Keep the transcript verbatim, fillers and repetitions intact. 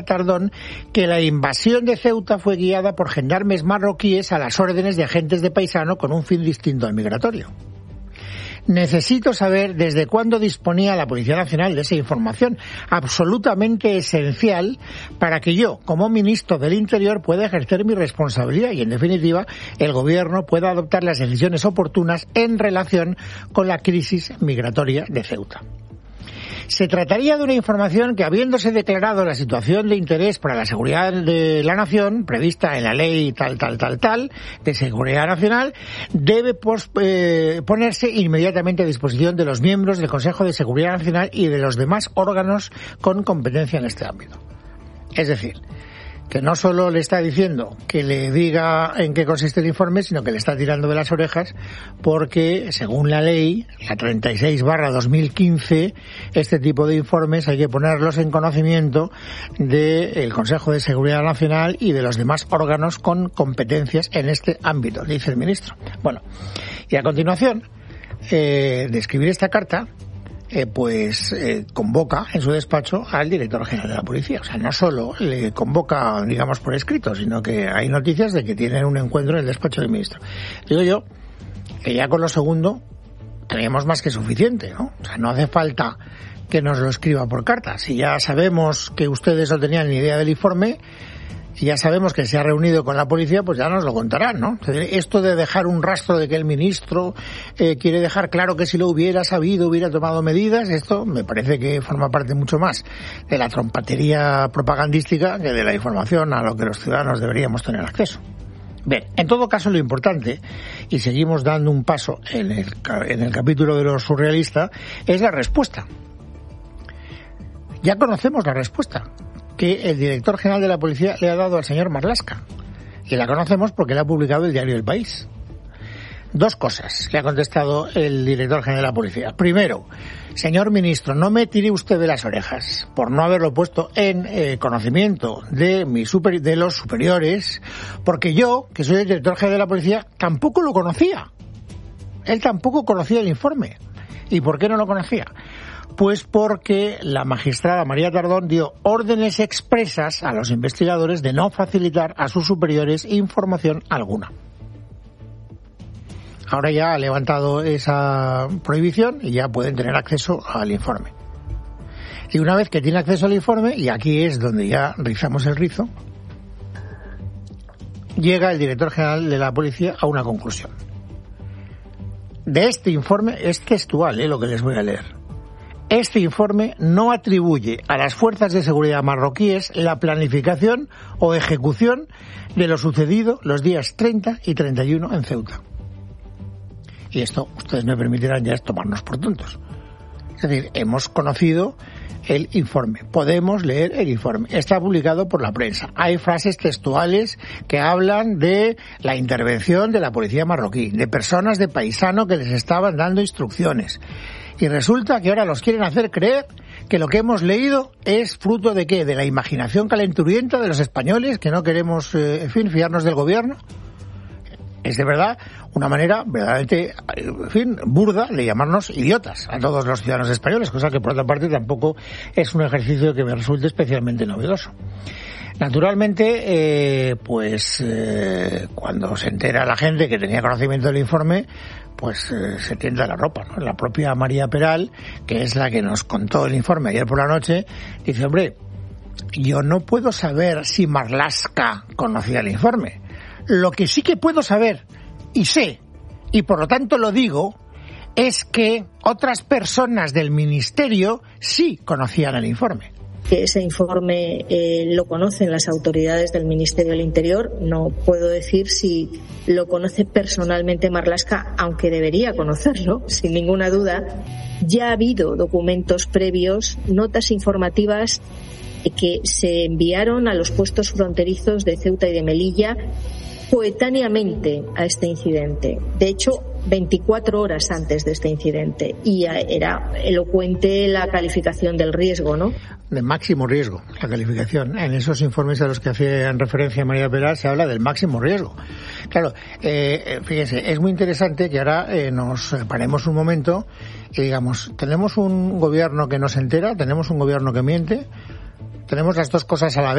Tardón que la invasión de Ceuta fue guiada por gendarmes marroquíes a las órdenes de agentes de paisano con un fin distinto al migratorio. Necesito saber desde cuándo disponía la Policía Nacional de esa información, absolutamente esencial para que yo, como ministro del Interior, pueda ejercer mi responsabilidad y, en definitiva, el Gobierno pueda adoptar las decisiones oportunas en relación con la crisis migratoria de Ceuta. Se trataría de una información que, habiéndose declarado la situación de interés para la seguridad de la nación, prevista en la ley tal, tal, tal, tal, de seguridad nacional, debe pos, eh, ponerse inmediatamente a disposición de los miembros del Consejo de Seguridad Nacional y de los demás órganos con competencia en este ámbito. Es decir, que no solo le está diciendo que le diga en qué consiste el informe, sino que le está tirando de las orejas porque, según la ley, la treinta y seis barra dos mil quince, este tipo de informes hay que ponerlos en conocimiento del Consejo de Seguridad Nacional y de los demás órganos con competencias en este ámbito, dice el ministro. Bueno, y a continuación eh, de escribir esta carta, Eh, pues eh, convoca en su despacho al director general de la policía. O sea, no solo le convoca, digamos, por escrito, sino que hay noticias de que tienen un encuentro en el despacho del ministro. Digo yo que ya con lo segundo teníamos más que suficiente, ¿no? O sea, no hace falta que nos lo escriba por carta. Si ya sabemos que ustedes no tenían ni idea del informe, y ya sabemos que se ha reunido con la policía, pues ya nos lo contarán, ¿no? Esto de dejar un rastro de que el ministro eh, quiere dejar claro que si lo hubiera sabido, hubiera tomado medidas, esto me parece que forma parte mucho más de la trompatería propagandística que de la información a lo que los ciudadanos deberíamos tener acceso. Bien, en todo caso lo importante, y seguimos dando un paso en el, en el capítulo de lo surrealista, es la respuesta. Ya conocemos la respuesta que el director general de la policía le ha dado al señor Marlaska. Y la conocemos porque la ha publicado el diario El País. Dos cosas le ha contestado el director general de la policía. Primero, señor ministro, no me tire usted de las orejas por no haberlo puesto en eh, conocimiento de, mi super, de los superiores, porque yo, que soy el director general de la policía, tampoco lo conocía. Él tampoco conocía el informe. ¿Y por qué no lo conocía? Pues porque la magistrada María Tardón dio órdenes expresas a los investigadores de no facilitar a sus superiores información alguna. Ahora ya ha levantado esa prohibición y ya pueden tener acceso al informe. Y una vez que tiene acceso al informe, y aquí es donde ya rizamos el rizo, llega el director general de la policía a una conclusión. De este informe, es textual, eh, lo que les voy a leer. Este informe no atribuye a las fuerzas de seguridad marroquíes la planificación o ejecución de lo sucedido los días treinta y treinta y uno en Ceuta. Y esto, ustedes me permitirán ya tomarnos por tontos. Es decir, hemos conocido el informe, podemos leer el informe, está publicado por la prensa. Hay frases textuales que hablan de la intervención de la policía marroquí, de personas de paisano que les estaban dando instrucciones. Y resulta que ahora los quieren hacer creer que lo que hemos leído es fruto de ¿qué? De la imaginación calenturienta de los españoles, que no queremos, eh, en fin, fiarnos del gobierno. Es de verdad una manera verdaderamente, en fin, burda de llamarnos idiotas a todos los ciudadanos españoles, cosa que por otra parte tampoco es un ejercicio que me resulte especialmente novedoso. Naturalmente, eh, pues eh, cuando se entera la gente que tenía conocimiento del informe, pues eh, se tienta la ropa, ¿no? La propia María Peral, que es la que nos contó el informe ayer por la noche, dice, hombre, yo no puedo saber si Marlaska conocía el informe. Lo que sí que puedo saber, y sé, y por lo tanto lo digo, es que otras personas del ministerio sí conocían el informe. Que ese informe eh, lo conocen las autoridades del Ministerio del Interior. No puedo decir si lo conoce personalmente Marlaska, aunque debería conocerlo, sin ninguna duda. Ya ha habido documentos previos, notas informativas que se enviaron a los puestos fronterizos de Ceuta y de Melilla coetáneamente a este incidente. De hecho, veinticuatro horas antes de este incidente. Y era elocuente la calificación del riesgo, ¿no? De máximo riesgo, la calificación. En esos informes a los que hacían referencia María Peral se habla del máximo riesgo. Claro, eh, fíjense, es muy interesante que ahora eh, nos paremos un momento y digamos, tenemos un gobierno que no se entera, tenemos un gobierno que miente, tenemos las dos cosas a la vez.